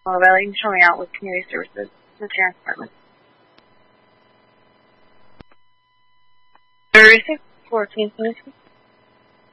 Well, Riley, you can show me out with community services, the sheriff's department. Receive 1422.